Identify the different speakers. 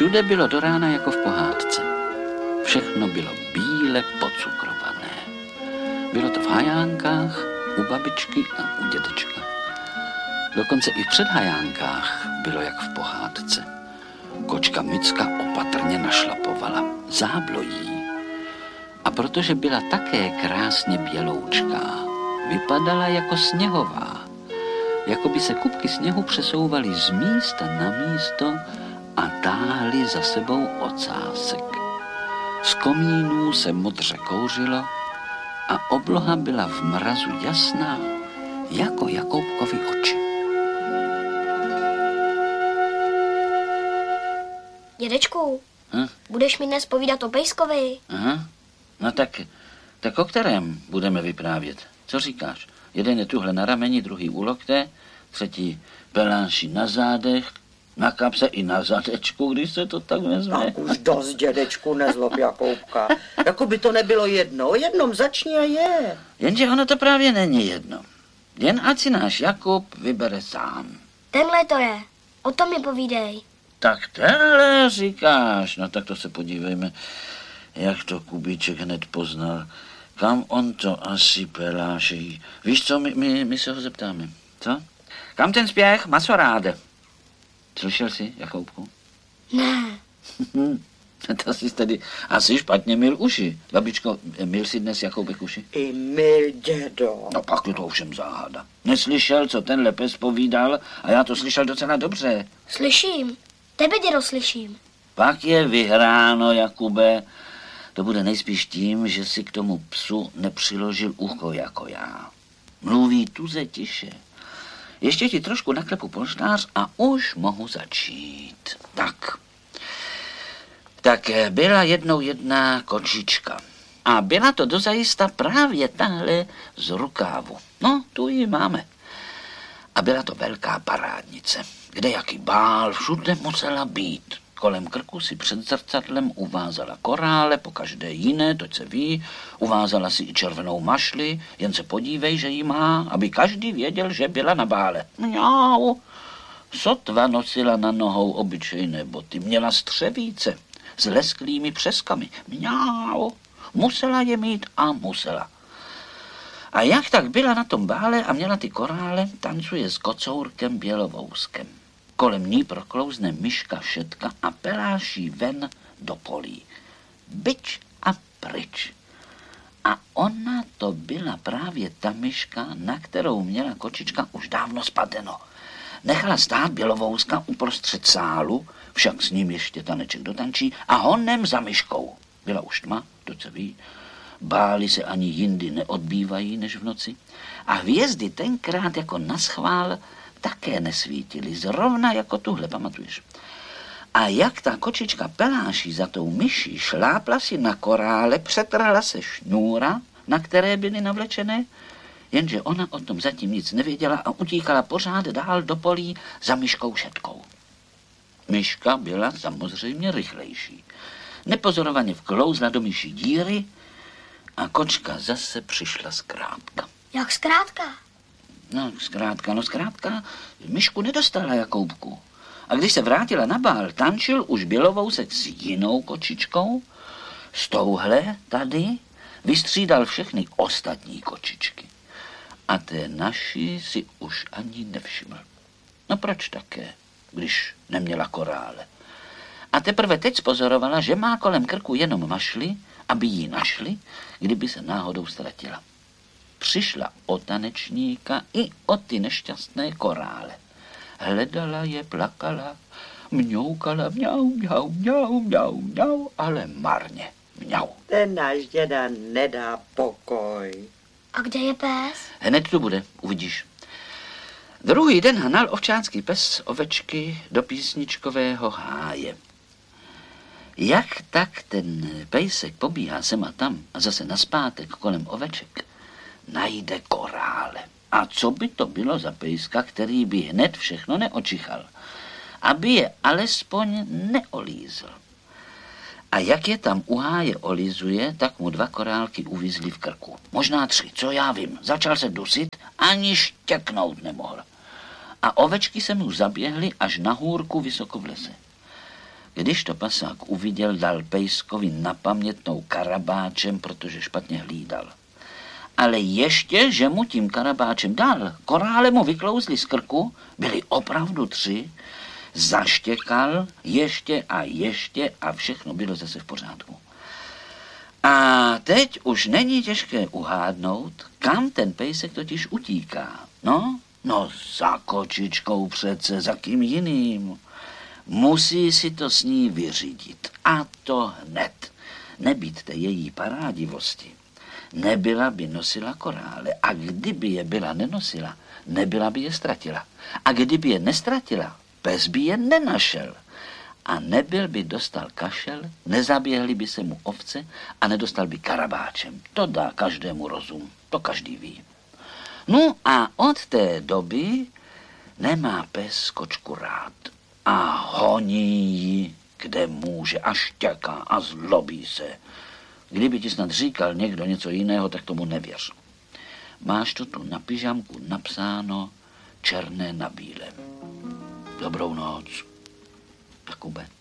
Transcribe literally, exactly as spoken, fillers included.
Speaker 1: Všude bylo do rána jako v pohádce. Všechno bylo bíle pocukrované. Bylo to v hajánkách, u babičky a u dědečka. Dokonce i v předhajánkách bylo jak v pohádce. Kočka Micka opatrně našlapovala. Záblo jí. A protože byla také krásně běloučká, vypadala jako sněhová. Jako by se kupky sněhu přesouvaly z místa na místo a táhly za sebou ocásek. Z komínů se modře kouřilo a obloha byla v mrazu jasná, jako Jakoubkovy oči.
Speaker 2: Dědečku,
Speaker 1: hm?
Speaker 2: budeš mi dnes povídat o pejskovi?
Speaker 1: Aha. No tak, tak o kterém budeme vyprávět? Co říkáš? Jeden je tuhle na rameni, druhý u lokte, třetí peláši na zádech, na kapse i na zadečku, když se to tak vezme.
Speaker 3: Tak už dost, dědečku, nezlob Jakoubka. Jako by to nebylo jedno. O jednom začni a je.
Speaker 1: Jenže ono to právě není jedno. Jen ať si náš Jakub vybere sám.
Speaker 2: Tenhle to je. O tom mi povídej.
Speaker 1: Tak tenhle říkáš. No tak to se podívejme, jak to Kubíček hned poznal. Kam on to asi peláší. Víš co, my, my, my se ho zeptáme. Co? Kam ten spěch, masoráde? Slyšel jsi, Jakoubku?
Speaker 2: Ne.
Speaker 1: To jsi tedy asi špatně mil uši. Babičko, mil si dnes Jakoubek uši?
Speaker 3: I mil dědo.
Speaker 1: No pak je to ovšem záhada. Neslyšel, co tenhle pes povídal a já to slyšel docela dobře.
Speaker 2: Slyším. Tebe, dědo, slyším.
Speaker 1: Pak je vyhráno, Jakube. To bude nejspíš tím, že si k tomu psu nepřiložil ucho jako já. Mluví tuze tiše. Ještě ti trošku naklepu polštář a už mohu začít. Tak. Tak byla jednou jedna kočička. A byla to dozajista právě tahle z rukávu. No, tu ji máme. A byla to velká parádnice, kde jaký bál všude musela být. Kolem krku si před zrcadlem uvázala korále, po každé jiné, to se ví, uvázala si i červenou mašli, jen se podívej, že ji má, aby každý věděl, že byla na bále. Mňau. Sotva nosila na nohou obyčejné boty, měla střevíce s lesklými přeskami. Mňau. Musela je mít a musela. A jak tak byla na tom bále a měla ty korále, tancuje s kocourkem bělovouskem. Kolem ní proklouzne myška šetka a peláší ven do polí. Byč a pryč. A ona to byla právě ta myška, na kterou měla kočička už dávno spadeno. Nechala stát bělovouska uprostřed sálu, však s ním ještě taneček dotančí, a honem za myškou. Byla už tma, to se ví. Báli se ani jindy neodbývají než v noci. A hvězdy tenkrát jako naschvál také nesvítily, zrovna jako tuhle, pamatuješ? A jak ta kočička peláší za tou myší šlápla si na korále, přetrhla se šňůra, na které byly navlečené, jenže ona o tom zatím nic nevěděla a utíkala pořád dál do polí za myškou šetkou. Myška byla samozřejmě rychlejší. Nepozorovaně vklouzla do myší díry a kočka zase přišla zkrátka.
Speaker 2: Jak zkrátka?
Speaker 1: No, zkrátka, no zkrátka, myšku nedostala Jakoubku. A když se vrátila na bál, tančil už bělovousek s jinou kočičkou. Z touhle tady vystřídal všechny ostatní kočičky. A té naší si už ani nevšiml. No proč také, když neměla korále? A teprve teď spozorovala, že má kolem krku jenom mašli, aby ji našli, kdyby se náhodou ztratila. Přišla o tanečníka i o ty nešťastné korále. Hledala je, plakala, mňoukala, mňau, mňau, mňau, mňau, mňau, ale marně, mňau.
Speaker 3: Ten náš děda nedá pokoj.
Speaker 2: A kde je pes?
Speaker 1: Hned tu bude, uvidíš. Druhý den hnal ovčánský pes ovečky do písničkového háje. Jak tak ten pejsek pobíhá sem a tam a zase naspátek kolem oveček, najde korále. A co by to bylo za pejska, který by hned všechno neočichal, aby je alespoň neolízl. A jak je tam u háje olizuje, tak mu dva korálky uvízly v krku. Možná tři, co já vím. Začal se dusit, ani štěknout nemohl. A ovečky se mu zaběhly až na hůrku vysoko v lese. Když to pasák uviděl, dal pejskovi na pamětnou karabáčem, protože špatně hlídal. Ale ještě, že mu tím karabáčem dal, korále mu vyklouzli z krku, byli opravdu tři, zaštěkal ještě a ještě a všechno bylo zase v pořádku. A teď už není těžké uhádnout, kam ten pejsek totiž utíká. No, no za kočičkou přece, za kým jiným. Musí si to s ní vyřídit. A to hned. Nebýt té její parádivosti, nebyla by nosila korále. A kdyby je byla nenosila, nebyla by je ztratila. A kdyby je nestratila, pes by je nenašel. A nebyl by dostal kašel, nezaběhly by se mu ovce a nedostal by karabáčem. To dá každému rozum, to každý ví. No a od té doby nemá pes kočku rád a honí ji, kde může, a štěká a zlobí se. Kdyby ti snad říkal někdo něco jiného, tak tomu nevěř. Máš to tu na pyžamku napsáno černé na bílém. Dobrou noc, Jakube.